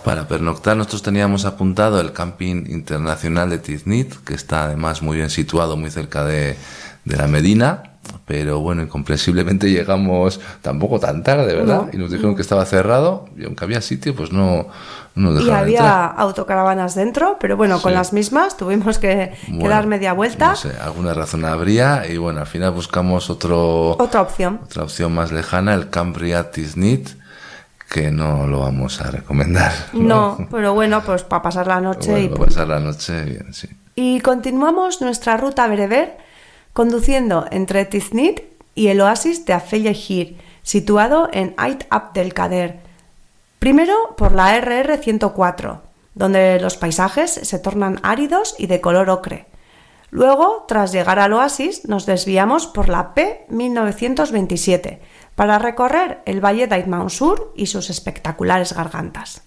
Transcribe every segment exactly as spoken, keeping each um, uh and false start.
Para pernoctar nosotros teníamos apuntado el Camping Internacional de Tiznit, que está además muy bien situado, muy cerca de, de la Medina, pero bueno, incomprensiblemente llegamos tampoco tan tarde, ¿verdad? No, y nos dijeron no. que estaba cerrado, y aunque había sitio, pues no, no nos dejaban Y había entrar. autocaravanas dentro, pero bueno, sí. con las mismas tuvimos que, bueno, que dar media vuelta. No sé, alguna razón habría, y bueno, al final buscamos otro, otra opción. Otra opción más lejana, el Camp Riad Tiznit, que no lo vamos a recomendar. No, no pero bueno, pues para pasar la noche. Bueno, y para pasar la noche bien, sí. Y continuamos nuestra ruta bereber conduciendo entre Tiznit y el oasis de Afelle Hir, situado en Ait Abdel Kader. Primero por la erre erre ciento cuatro, donde los paisajes se tornan áridos y de color ocre. Luego, tras llegar al oasis, nos desviamos por la P mil novecientos veintisiete, para recorrer el valle d'Ait Mansour y sus espectaculares gargantas.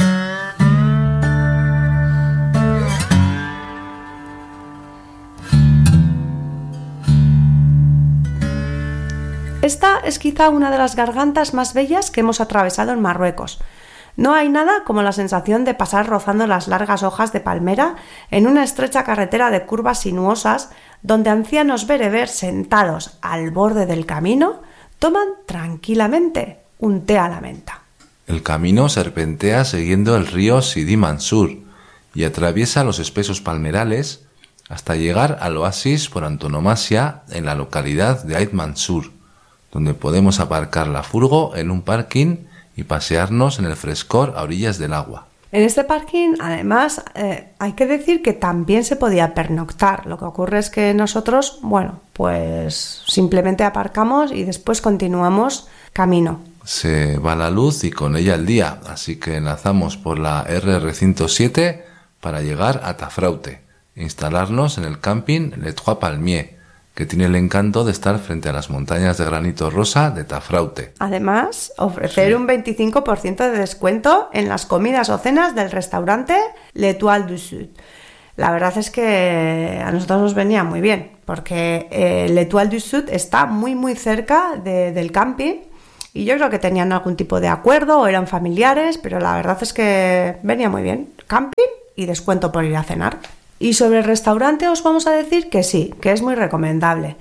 Esta es quizá una de las gargantas más bellas que hemos atravesado en Marruecos. No hay nada como la sensación de pasar rozando las largas hojas de palmera en una estrecha carretera de curvas sinuosas donde ancianos bereber sentados al borde del camino toman tranquilamente un té a la menta. El camino serpentea siguiendo el río Sidi Mansur y atraviesa los espesos palmerales hasta llegar al oasis por antonomasia en la localidad de Ait Mansour, donde podemos aparcar la furgo en un parking y pasearnos en el frescor a orillas del agua. En este parking, además, eh, hay que decir que también se podía pernoctar. Lo que ocurre es que nosotros, bueno, pues simplemente aparcamos y después continuamos camino. Se va la luz y con ella el día, así que enlazamos por la erre erre ciento siete para llegar a Tafraute, e instalarnos en el camping Les Trois Palmiers, que tiene el encanto de estar frente a las montañas de granito rosa de Tafraute. Además, ofrecer sí. un veinticinco por ciento de descuento en las comidas o cenas del restaurante L'Étoile du Sud. La verdad es que a nosotros nos venía muy bien, porque eh, L'Étoile du Sud está muy muy cerca de, del camping, y yo creo que tenían algún tipo de acuerdo o eran familiares, pero la verdad es que venía muy bien. Camping y descuento por ir a cenar. Y sobre el restaurante os vamos a decir que sí, que es muy recomendable,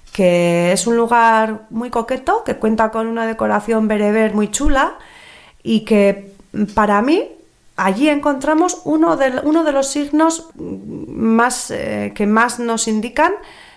que es un lugar muy coqueto, que cuenta con una decoración bereber muy chula y que para mí allí encontramos uno de, uno de los signos más, eh, que más nos indican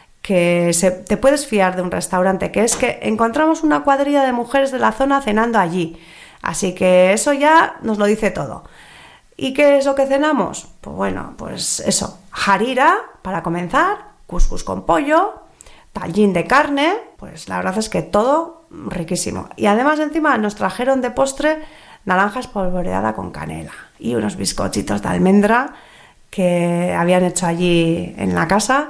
que se, te puedes fiar de un restaurante, que es que encontramos una cuadrilla de mujeres de la zona cenando allí. Así que eso ya nos lo dice todo. ¿Y qué es lo que cenamos? Pues bueno, pues eso, harira para comenzar, couscous con pollo, tallín de carne, pues la verdad es que todo riquísimo. Y además encima nos trajeron de postre naranja espolvoreada con canela y unos bizcochitos de almendra que habían hecho allí en la casa,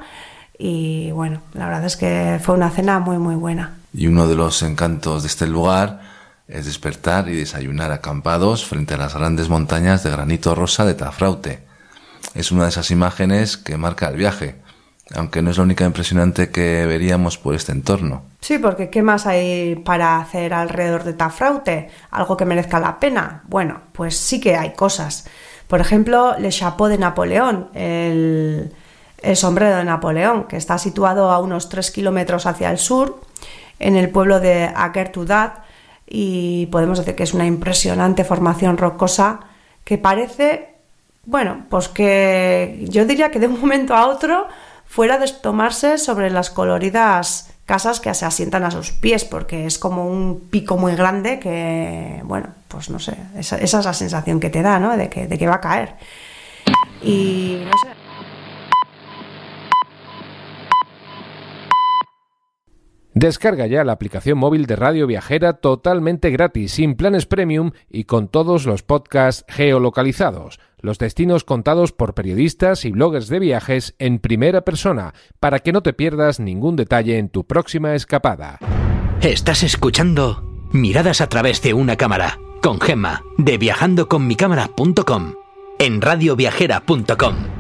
y bueno, la verdad es que fue una cena muy muy buena. Y uno de los encantos de este lugar es despertar y desayunar acampados frente a las grandes montañas de granito rosa de Tafraute. Es una de esas imágenes que marca el viaje, aunque no es la única impresionante que veríamos por este entorno. Sí, porque ¿qué más hay para hacer alrededor de Tafraute? ¿Algo que merezca la pena? Bueno, pues sí que hay cosas. Por ejemplo, Le Chapeau de Napoleón, el, el sombrero de Napoleón, que está situado a unos tres kilómetros hacia el sur, en el pueblo de Aguertudat, y podemos decir que es una impresionante formación rocosa que parece, bueno, pues que yo diría que de un momento a otro fuera a desplomarse sobre las coloridas casas que se asientan a sus pies, porque es como un pico muy grande que, bueno, pues no sé, esa, esa es la sensación que te da, ¿no? De que, de que va a caer. Y no sé. Descarga ya la aplicación móvil de Radio Viajera totalmente gratis, sin planes premium y con todos los podcasts geolocalizados, los destinos contados por periodistas y bloggers de viajes en primera persona, para que no te pierdas ningún detalle en tu próxima escapada. Estás escuchando Miradas a través de una cámara, con Gemma, de viajando con mi cámara punto com, en radio viajera punto com.